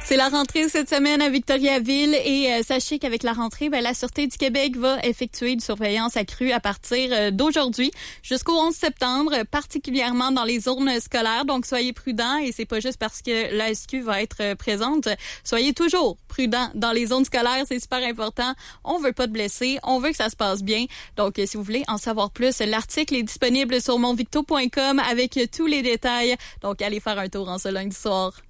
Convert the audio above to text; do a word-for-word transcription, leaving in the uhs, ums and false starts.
C'est la rentrée cette semaine à Victoriaville et euh, sachez qu'avec la rentrée, ben, la Sûreté du Québec va effectuer une surveillance accrue à partir euh, d'aujourd'hui jusqu'au onze septembre, particulièrement dans les zones scolaires. Donc, soyez prudents et c'est pas juste parce que l'A S Q va être euh, présente. Soyez toujours prudents dans les zones scolaires, c'est super important. On veut pas de blessés, on veut que ça se passe bien. Donc, euh, si vous voulez en savoir plus, l'article est disponible sur mon victo point com avec euh, tous les détails. Donc, allez faire un tour en ce lundi soir.